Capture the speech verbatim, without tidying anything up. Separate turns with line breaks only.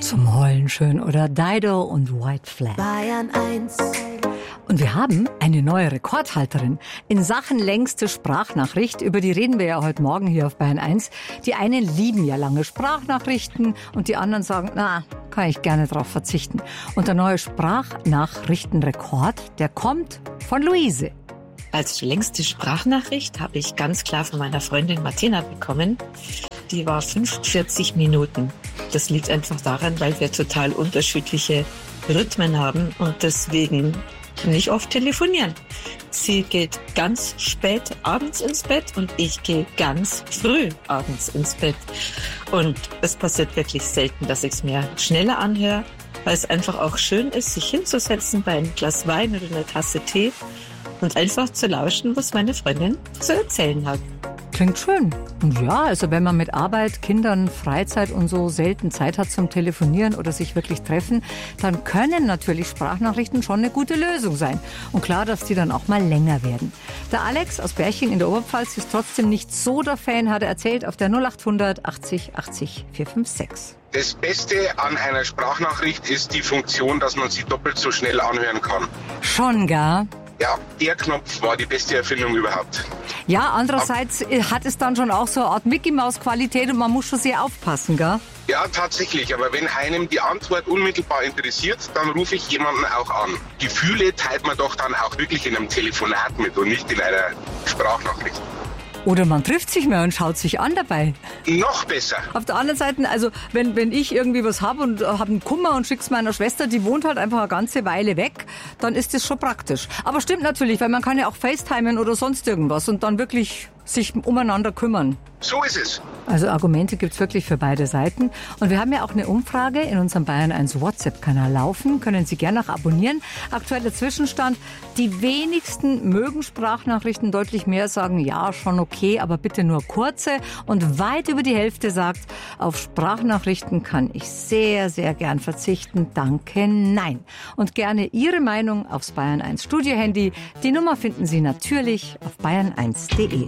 Zum Heulen schön, oder? Dido und White Flag.
Bayern eins.
Und wir haben eine neue Rekordhalterin in Sachen längste Sprachnachricht. Über die reden wir ja heute Morgen hier auf Bayern eins. Die einen lieben ja lange Sprachnachrichten und die anderen sagen, na, kann ich gerne drauf verzichten. Und der neue Sprachnachrichtenrekord, der kommt von Luise.
Als längste Sprachnachricht habe ich ganz klar von meiner Freundin Martina bekommen. Die war fünfundvierzig Minuten. Das liegt einfach daran, weil wir total unterschiedliche Rhythmen haben und deswegen nicht oft telefonieren. Sie geht ganz spät abends ins Bett und ich gehe ganz früh abends ins Bett. Und es passiert wirklich selten, dass ich es mir schneller anhöre, weil es einfach auch schön ist, sich hinzusetzen bei einem Glas Wein oder einer Tasse Tee und einfach zu lauschen, was meine Freundin zu erzählen hat.
Klingt schön. Und ja, also wenn man mit Arbeit, Kindern, Freizeit und so selten Zeit hat zum Telefonieren oder sich wirklich treffen, dann können natürlich Sprachnachrichten schon eine gute Lösung sein. Und klar, dass die dann auch mal länger werden. Der Alex aus Berching in der Oberpfalz ist trotzdem nicht so der Fan, hat er erzählt auf der null acht hundert achtzig achtzig vier fünf sechs.
Das Beste an einer Sprachnachricht ist die Funktion, dass man sie doppelt so schnell anhören kann.
Schon, gar.
Ja, der Knopf war die beste Erfindung überhaupt.
Ja, andererseits hat es dann schon auch so eine Art Mickey-Maus-Qualität und man muss schon sehr aufpassen, gell?
Ja, tatsächlich. Aber wenn einem die Antwort unmittelbar interessiert, dann rufe ich jemanden auch an. Gefühle teilt man doch dann auch wirklich in einem Telefonat mit und nicht in einer Sprachnachricht.
Oder man trifft sich mal und schaut sich an dabei.
Noch besser.
Auf der anderen Seite, also wenn, wenn ich irgendwie was habe und habe einen Kummer und schick's meiner Schwester, die wohnt halt einfach eine ganze Weile weg, dann ist das schon praktisch. Aber stimmt natürlich, weil man kann ja auch FaceTimen oder sonst irgendwas und dann wirklich sich umeinander kümmern.
So ist es.
Also Argumente gibt's wirklich für beide Seiten. Und wir haben ja auch eine Umfrage in unserem Bayern eins WhatsApp-Kanal laufen. Können Sie gerne auch abonnieren. Aktueller Zwischenstand. Die wenigsten mögen Sprachnachrichten, deutlich mehr sagen, ja, schon okay, aber bitte nur kurze. Und weit über die Hälfte sagt, auf Sprachnachrichten kann ich sehr, sehr gern verzichten. Danke, nein. Und gerne Ihre Meinung aufs Bayern eins Studio-Handy. Die Nummer finden Sie natürlich auf bayern eins punkt de.